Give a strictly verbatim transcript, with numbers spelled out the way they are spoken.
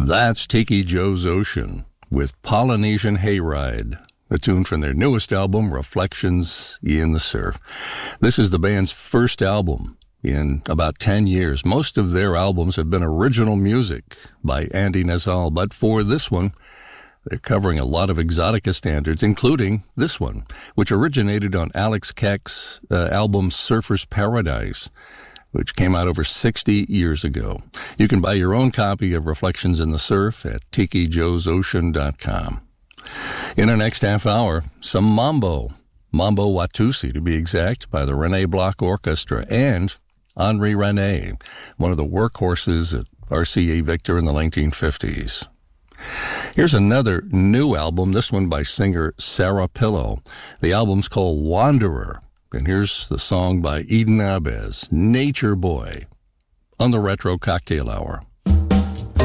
That's Tiki Joe's Ocean with Polynesian Hayride, a tune from their newest album, Reflections in the Surf. This is the band's first album in about ten years. Most of their albums have been original music by Andy Nazal, but for this one, they're covering a lot of exotica standards, including this one, which originated on Alex Keck's uh, album Surfer's Paradise, which came out over sixty years ago. You can buy your own copy of Reflections in the Surf at tiki joes ocean dot com. In our next half hour, some mambo, Mambo Watusi to be exact, by the René Bloch Orchestra, and Henri René, one of the workhorses at R C A Victor in the nineteen fifties. Here's another new album, this one by singer Sarah Pillow. The album's called Wanderer. And here's the song by Eden Abez, Nature Boy, on the Retro Cocktail Hour.